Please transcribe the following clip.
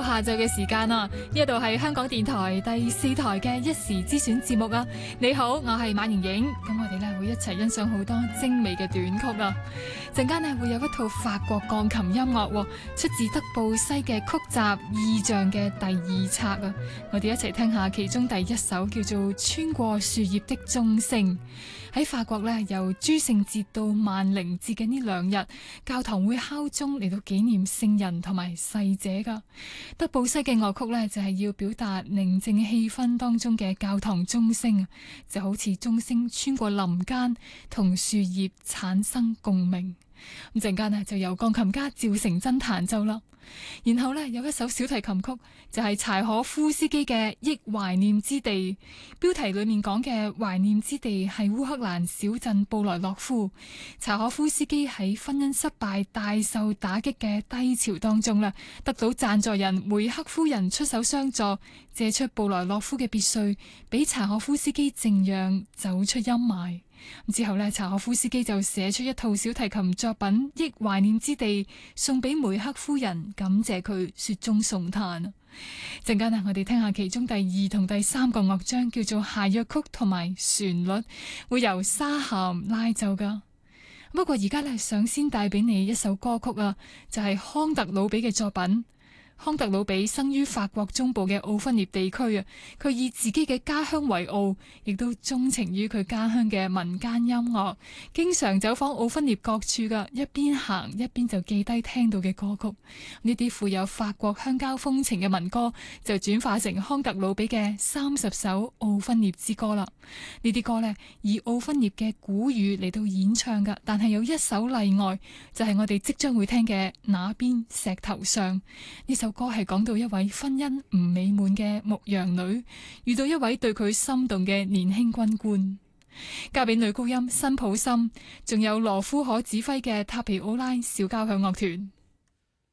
下晝嘅時間啦，呢度係香港電台第4台嘅一時之選節目啊！你好，我係馬盈盈，咁我哋咧會一齊欣賞好多精美嘅短曲啊！陣間咧會有一套法國鋼琴音樂，出自德布西嘅曲集《意象》嘅第2冊啊！我哋一齊聽下其中第1首叫做《穿過樹葉的鐘聲》。喺法國咧，由諸聖節到萬靈節嘅呢2日，教堂會敲鐘嚟到紀念聖人同埋逝者噶。德布西嘅樂曲咧，就係要表達寧靜氣氛當中嘅教堂鐘聲，就好似鐘聲穿過林間，同樹葉產生共鳴。咁陣間就由鋼琴家趙成真彈奏啦。然後呢，有一首小提琴曲，就係柴可夫斯基嘅《憶懷念之地》。標題裏面講嘅懷念之地係烏克蘭小鎮布萊洛夫。柴可夫斯基喺婚姻失敗、大受打擊嘅低潮當中啦，得到贊助人梅克夫人出手相助，借出布萊洛夫嘅別墅俾柴可夫斯基靜養，走出陰霾。之後呢，柴可夫斯基就寫出一套小提琴作品《憶懷念之地》，送俾梅克夫人，感謝佢雪中送炭。陣間我哋聽下其中第2同第3個樂章，叫做諧謔曲同埋旋律，會由沙咸拉奏噶。不過而家呢，想先帶俾你一首歌曲啊，就係康特魯比嘅作品。康特魯比生於法國中部嘅奧芬涅地區啊，佢以自己嘅家鄉為傲，亦都鍾情於佢家鄉嘅民間音樂，經常走訪奧芬涅各處噶，一邊行一邊就記低聽到嘅歌曲。呢啲富有法國鄉郊風情嘅民歌就轉化成康特魯比嘅30首奧芬涅之歌啦。呢啲歌呢，以奧芬涅嘅古語嚟到演唱噶，但係有一首例外，就係我哋即將會聽嘅那邊石頭上。呢首歌係講到一位婚姻唔美滿嘅牧羊女遇到一位對佢心動嘅年輕軍官。交俾女高音辛普森，仲有羅夫可指揮嘅塔皮奧拉小交響樂團。